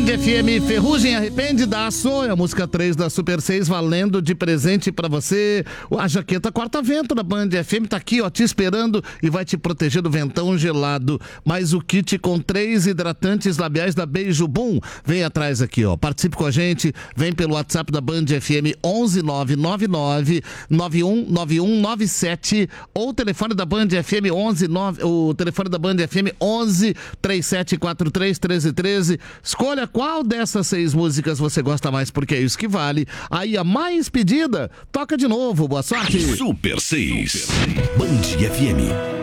FM, Ferrugem Arrepende Daço, é a música 3 da Super 6, valendo de presente pra você. A jaqueta corta-vento da Band FM tá aqui, ó, te esperando e vai te proteger do ventão gelado. Mais o kit com 3 hidratantes labiais da Beijo Boom. Vem atrás aqui, ó, participe com a gente, vem pelo WhatsApp da Band FM 11999 919197 ou o telefone da Band FM 119, o telefone da Band FM 11 3743 1313. Escolha qual dessas 6 músicas você gosta mais, porque é isso que vale. Aí a mais pedida, toca de novo. Boa sorte. Super 6. Band FM.